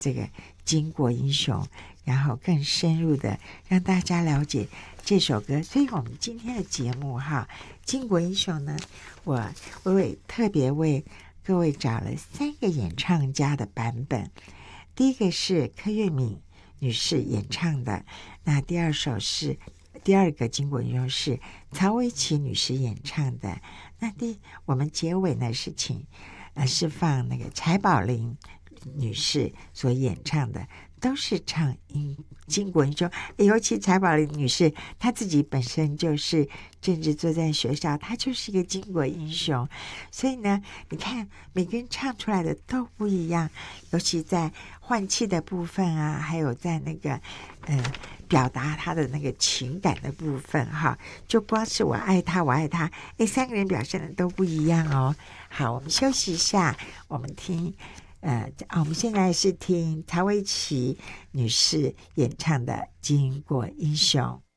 这个巾帼英雄，然后更深入的让大家了解这首歌。所以我们今天的节目哈，巾帼英雄呢，我会特别为各位找了3个演唱家的版本。第一个是柯月敏女士演唱的，那第二个巾帼英雄是曹维琪女士演唱的。那我们结尾呢是放那个柴宝玲女士所演唱的，都是唱巾帼英雄。尤其柴宝玲女士她自己本身就是政治作战学校，她就是一个巾帼英雄，所以呢你看每个人唱出来的都不一样，尤其在换气的部分啊，还有在那个表达他的那个情感的部分哈，就光是我爱他我爱他，3个人表现的都不一样哦。好，我们休息一下，我们听我们现在是听曹维琪女士演唱的《巾帼英雄》。